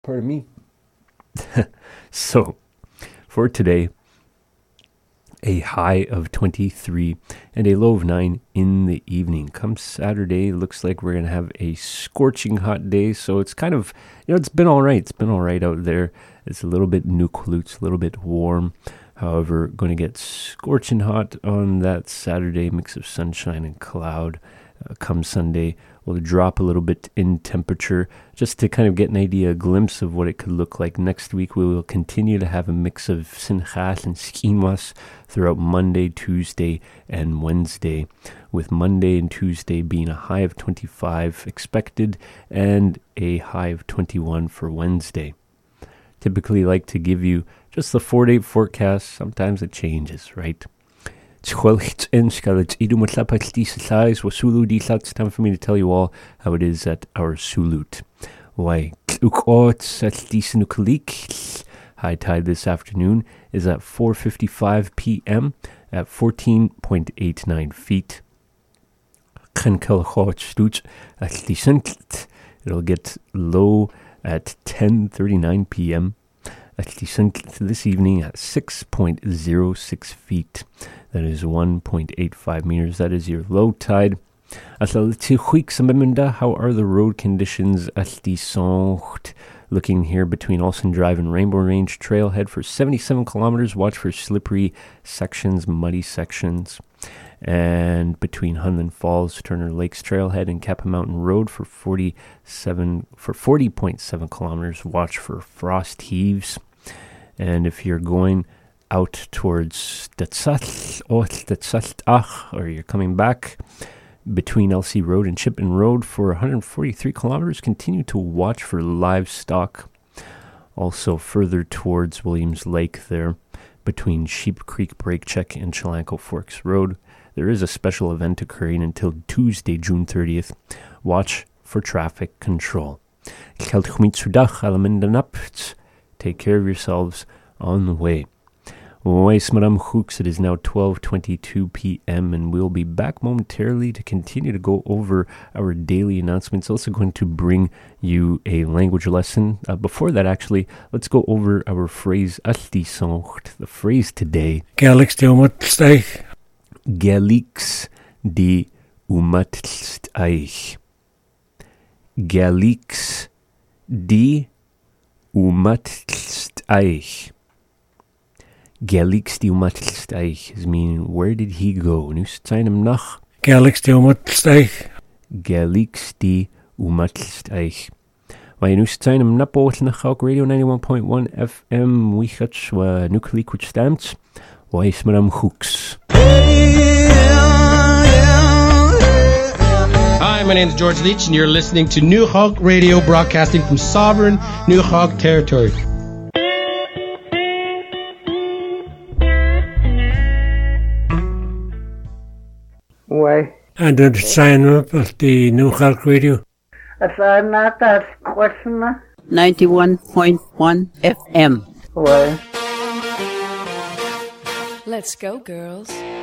Pardon me. So, for today, a high of 23 and a low of 9 in the evening. Come Saturday, looks like we're going to have a scorching hot day. So it's kind of, it's been all right. It's been all right out there. It's a little bit nucleus, a little bit warm. However, going to get scorching hot on that Saturday, mix of sunshine and cloud. Come Sunday, we'll drop a little bit in temperature just to kind of get an idea, a glimpse of what it could look like. Next week, we will continue to have a mix of sinchas and skinwas throughout Monday, Tuesday, and Wednesday, with Monday and Tuesday being a high of 25 expected and a high of 21 for Wednesday. Typically like to give you just the 4-day forecast. Sometimes it changes, right? It's time for me to tell you all how it is at our Sulut. High tide this afternoon is at 4:55 p.m. at 14.89 feet. It'll get low at 10:39 p.m. This evening at 6.06 feet. That is 1.85 meters. That is your low tide. How are the road conditions at the Songt? Looking here between Olsen Drive and Rainbow Range Trailhead for 77 kilometers. Watch for slippery sections, muddy sections. And between Hunland Falls, Turner Lakes Trailhead, and Kappa Mountain Road for 40.7 kilometers. Watch for frost heaves. And if you're going out towards Detzach, or you're coming back between LC Road and Chipman Road for 143 kilometers, continue to watch for livestock. Also further towards Williams Lake there, between Sheep Creek Brake Check and Chelanco Forks Road, there is a special event occurring until Tuesday, June 30th. Watch for traffic control. Take care of yourselves on the way. It is now 12:22 p.m. and we'll be back momentarily to continue to go over our daily announcements. Also going to bring you a language lesson. Before that, actually, let's go over our phrase the phrase today. Gelix di umatsteich. Gelix di umatsteich. Gelix di umatsteich is meaning, where did he go? Nu zijn hem nog. Gelix di umatsteich. Gelix di umatsteich. Wij nu zijn hem napo na Hawk Radio 91.1 FM. We gaat wa nuclear which stamps. Wij is met hem hooks. Hi, my name is George Leach, and you're listening to New Hawk Radio, broadcasting from sovereign New Hawk territory. Why? And did sign up at the New Hawk Radio? I'm not that question. 91.1 FM. Why? Let's go, girls.